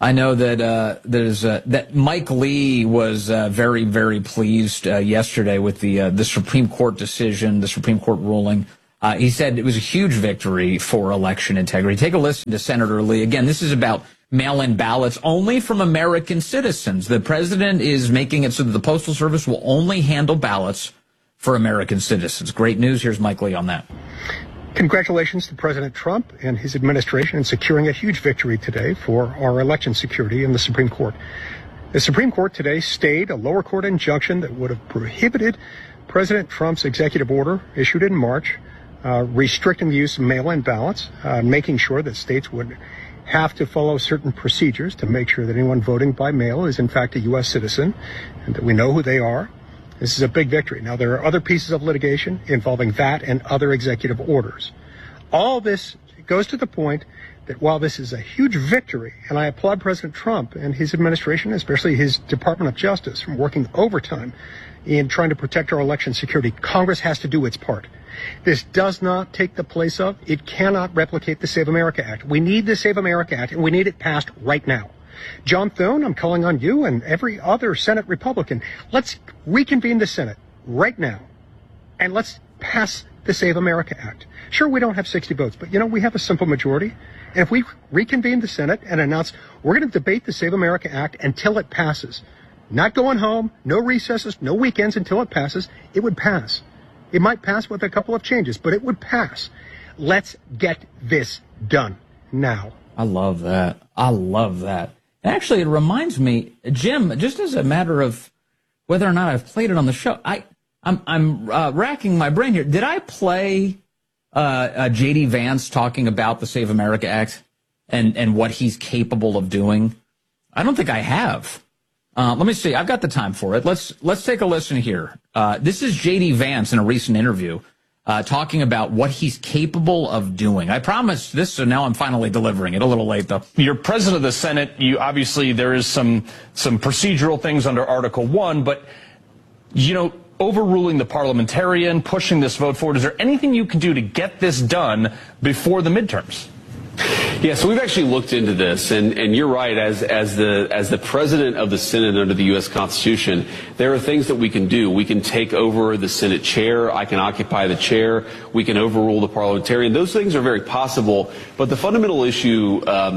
I know that that Mike Lee was very, very pleased yesterday with the Supreme Court decision, the Supreme Court ruling. He said it was a huge victory for election integrity. Take a listen to Senator Lee. Again, this is about mail-in ballots only from American citizens. The president is making it so that the Postal Service will only handle ballots for American citizens. Great news. Here's Mike Lee on that. Congratulations to President Trump and his administration in securing a huge victory today for our election security in the Supreme Court. The Supreme Court today stayed a lower court injunction that would have prohibited President Trump's executive order issued in March, restricting the use of mail-in ballots, making sure that states would have to follow certain procedures to make sure that anyone voting by mail is in fact a U.S. citizen and that we know who they are. This is a big victory. Now, there are other pieces of litigation involving that and other executive orders. All this goes to the point that while this is a huge victory, and I applaud President Trump and his administration, especially his Department of Justice, from working overtime in trying to protect our election security, Congress has to do its part. This does not take the place of, it cannot replicate the Save America Act. We need the Save America Act, and we need it passed right now. John Thune, I'm calling on you and every other Senate Republican. Let's reconvene the Senate right now, and let's pass the Save America Act. Sure, we don't have 60 votes, but, we have a simple majority. And if we reconvene the Senate and announce we're going to debate the Save America Act until it passes, not going home, no recesses, no weekends until it passes, it would pass. It might pass with a couple of changes, but it would pass. Let's get this done now. I love that. I love that. Actually, it reminds me, Jim, just as a matter of whether or not I've played it on the show, I'm racking my brain here. Did I play J.D. Vance talking about the Save America Act and what he's capable of doing? I don't think I have. Let me see. I've got the time for it. Let's take a listen here. This is J.D. Vance in a recent interview talking about what he's capable of doing. I promised this, so now I'm finally delivering it. A little late, though. You're president of the Senate. Obviously, there is some procedural things under Article 1, but, overruling the parliamentarian, pushing this vote forward, is there anything you can do to get this done before the midterms? Yeah, so we've actually looked into this, and you're right. As the president of the Senate under the U.S. Constitution, there are things that we can do. We can take over the Senate chair. I can occupy the chair. We can overrule the parliamentarian. Those things are very possible. But the fundamental issue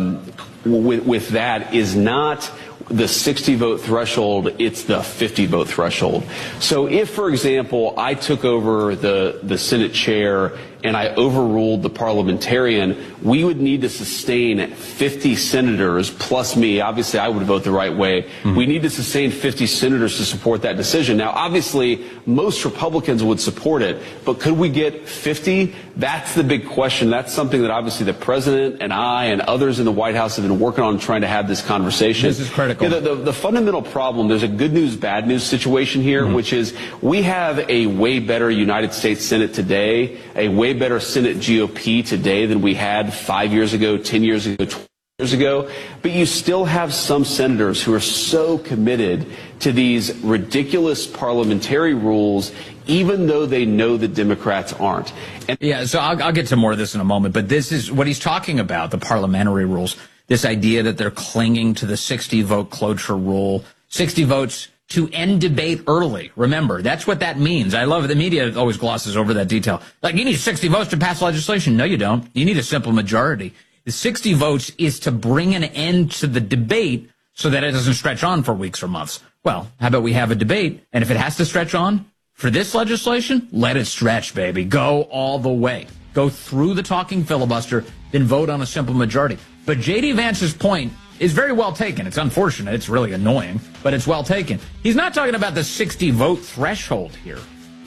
with that is not the 60-vote threshold, it's the 50-vote threshold. So if, for example, I took over the Senate chair and I overruled the parliamentarian, we would need to sustain 50 senators plus me. Obviously, I would vote the right way. Mm-hmm. We need to sustain 50 senators to support that decision. Now, obviously, most Republicans would support it, but could we get 50? That's the big question. That's something that obviously the president and I and others in the White House have been working on, trying to have this conversation. This is critical. The fundamental problem, there's a good news, bad news situation here, which is we have a way better United States Senate today, a way better Senate GOP today than we had 5 years ago, 10 years ago, 20 years ago. But you still have some senators who are so committed to these ridiculous parliamentary rules, even though they know the Democrats aren't. Yeah, so I'll get to more of this in a moment, but this is what he's talking about, the parliamentary rules. This idea that they're clinging to the 60-vote cloture rule, 60 votes to end debate early. Remember, that's what that means. I love it. The media always glosses over that detail. Like, you need 60 votes to pass legislation. No, you don't. You need a simple majority. The 60 votes is to bring an end to the debate so that it doesn't stretch on for weeks or months. Well, how about we have a debate, and if it has to stretch on for this legislation, let it stretch, baby. Go all the way. Go through the talking filibuster, then vote on a simple majority. But J.D. Vance's point is very well taken. It's unfortunate. It's really annoying, but it's well taken. He's not talking about the 60-vote threshold here.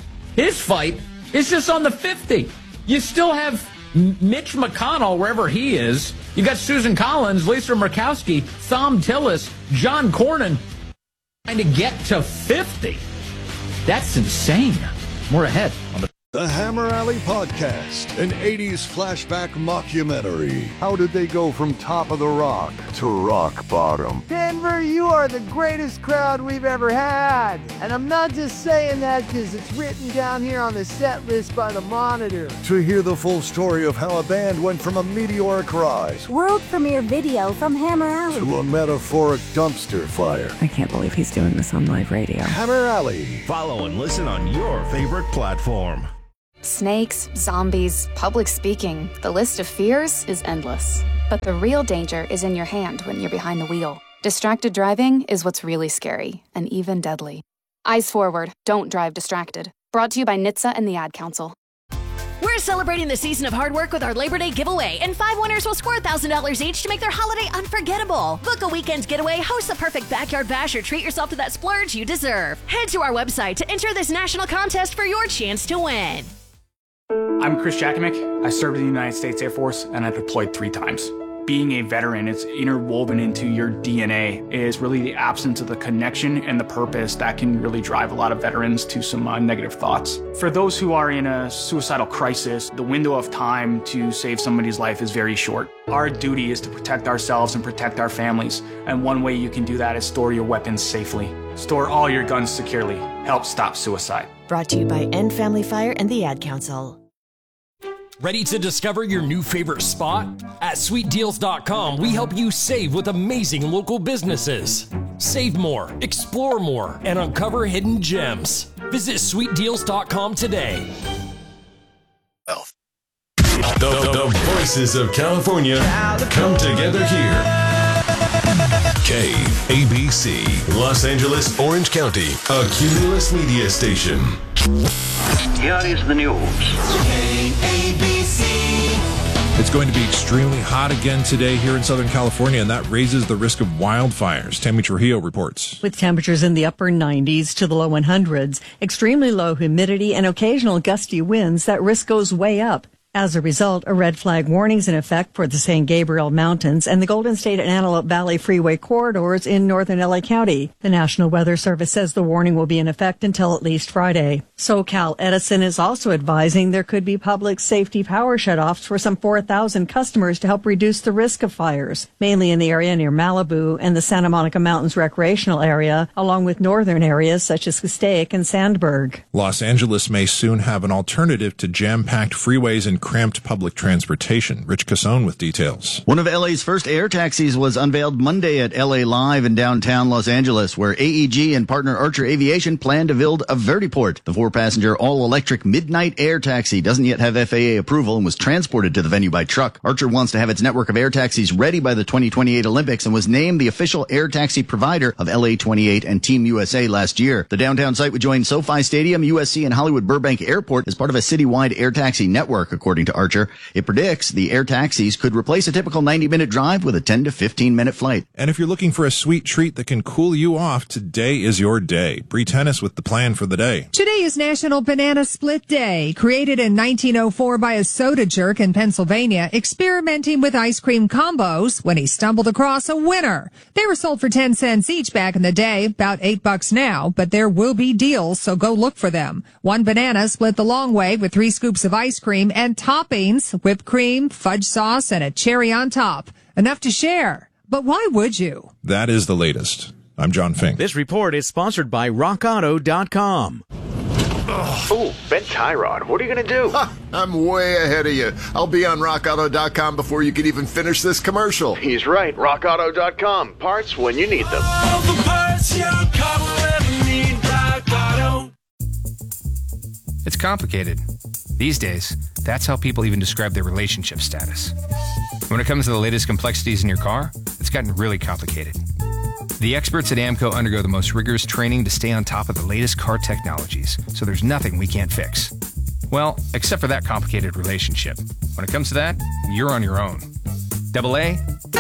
His fight is just on the 50. You still have Mitch McConnell, wherever he is. You got Susan Collins, Lisa Murkowski, Thom Tillis, John Cornyn trying to get to 50. That's insane. More ahead on The Hammer Alley Podcast, an 80s flashback mockumentary. How did they go from top of the rock to rock bottom? Denver, you are the greatest crowd we've ever had. And I'm not just saying that because it's written down here on the set list by the Monitor. To hear the full story of how a band went from a meteoric rise, world premiere video from Hammer Alley, to a metaphoric dumpster fire. I can't believe he's doing this on live radio. Hammer Alley. Follow and listen on your favorite platform. Snakes, zombies, public speaking. The list of fears is endless. But the real danger is in your hand when you're behind the wheel. Distracted driving is what's really scary and even deadly. Eyes forward, don't drive distracted. Brought to you by NHTSA and the Ad Council. We're celebrating the season of hard work with our Labor Day giveaway, and 5 winners will score $1,000 each to make their holiday unforgettable. Book a weekend getaway, host the perfect backyard bash, or treat yourself to that splurge you deserve. Head to our website to enter this national contest for your chance to win. I'm Chris Jakimick. I served in the United States Air Force, and I deployed 3 times. Being a veteran, it's interwoven into your DNA. It is really the absence of the connection and the purpose that can really drive a lot of veterans to some negative thoughts. For those who are in a suicidal crisis, the window of time to save somebody's life is very short. Our duty is to protect ourselves and protect our families, and one way you can do that is store your weapons safely. Store all your guns securely. Help stop suicide. Brought to you by End Family Fire and the Ad Council. Ready to discover your new favorite spot? At SweetDeals.com, we help you save with amazing local businesses. Save more, explore more, and uncover hidden gems. Visit SweetDeals.com today. The voices of California come together here. KABC, Los Angeles, Orange County, a Cumulus media station. Here is the news. It's going to be extremely hot again today here in Southern California, and that raises the risk of wildfires. Tammy Trujillo reports. With temperatures in the upper 90s to the low 100s, extremely low humidity, and occasional gusty winds, that risk goes way up. As a result, a red flag warning is in effect for the San Gabriel Mountains and the Golden State and Antelope Valley Freeway corridors in northern LA County. The National Weather Service says the warning will be in effect until at least Friday. SoCal Edison is also advising there could be public safety power shutoffs for some 4,000 customers to help reduce the risk of fires, mainly in the area near Malibu and the Santa Monica Mountains recreational area, along with northern areas such as Castaic and Sandburg. Los Angeles may soon have an alternative to jam-packed freeways and cramped public transportation. Rich Casson with details. One of LA's first air taxis was unveiled Monday at LA Live in downtown Los Angeles, where AEG and partner Archer Aviation plan to build a vertiport. The 4-passenger all-electric Midnight Air Taxi doesn't yet have FAA approval and was transported to the venue by truck. Archer wants to have its network of air taxis ready by the 2028 Olympics and was named the official air taxi provider of LA28 and Team USA last year. The downtown site would join SoFi Stadium, USC, and Hollywood Burbank Airport as part of a citywide air taxi network, according to Archer. It predicts the air taxis could replace a typical 90-minute drive with a 10 to 15-minute flight. And if you're looking for a sweet treat that can cool you off, today is your day. Bree Tennis with the plan for the day. Today is National Banana Split Day. Created in 1904 by a soda jerk in Pennsylvania, experimenting with ice cream combos when he stumbled across a winner. They were sold for 10 cents each back in the day, about $8 now, but there will be deals, so go look for them. One banana split the long way with 3 scoops of ice cream and toppings, whipped cream, fudge sauce, and a cherry on top. Enough to share. But why would you? That is the latest. I'm John Fink. This report is sponsored by RockAuto.com. Oh, Ben Tyrod, what are you going to do? I'm way ahead of you. I'll be on RockAuto.com before you can even finish this commercial. He's right. RockAuto.com. Parts when you need them. All the parts your car will ever need. Rock Auto. It's complicated. These days, that's how people even describe their relationship status. When it comes to the latest complexities in your car, it's gotten really complicated. The experts at AAMCO undergo the most rigorous training to stay on top of the latest car technologies, so there's nothing we can't fix. Well, except for that complicated relationship. When it comes to that, you're on your own. AA,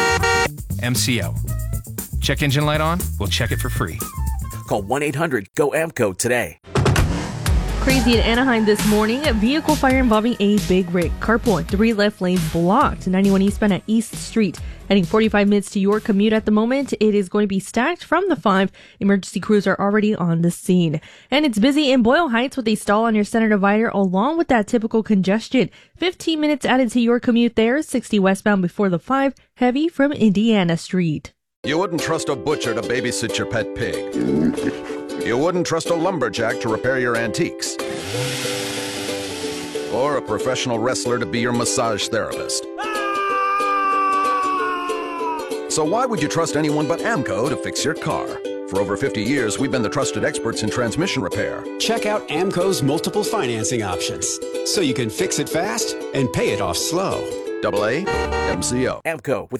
MCO. Check engine light on? We'll check it for free. Call 1-800-GO-AMCO today. Crazy in Anaheim this morning. A vehicle fire involving a big rig. Carpool, 3 left lanes blocked. 91 eastbound at East Street. Heading 45 minutes to your commute at the moment. It is going to be stacked from the 5. Emergency crews are already on the scene. And it's busy in Boyle Heights with a stall on your center divider along with that typical congestion. 15 minutes added to your commute there. 60 westbound before the 5. Heavy from Indiana Street. You wouldn't trust a butcher to babysit your pet pig. You wouldn't trust a lumberjack to repair your antiques. Or a professional wrestler to be your massage therapist. So why would you trust anyone but AMCO to fix your car? For over 50 years, we've been the trusted experts in transmission repair. Check out AMCO's multiple financing options, so you can fix it fast and pay it off slow. AA MCO. AMCO with